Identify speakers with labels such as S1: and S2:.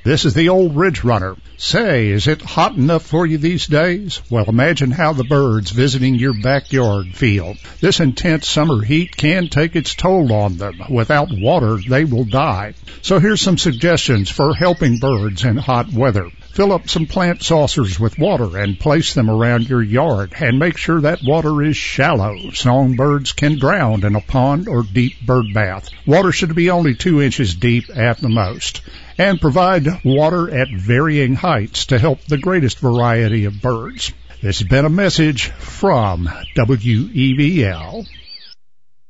S1: This is the old Ridge Runner. Say, is it hot enough for you these days? Well, imagine how the birds visiting your backyard feel. This intense summer heat can take its toll on them. Without water, they will die. So here's some suggestions for helping birds in hot weather. Fill up some plant saucers with water and place them around your yard, and make sure that water is shallow. Songbirds can drown in a pond or deep bird bath. Water should be only 2 inches deep at the most. And provide water at varying heights to help the greatest variety of birds. This has been a message from WEVL.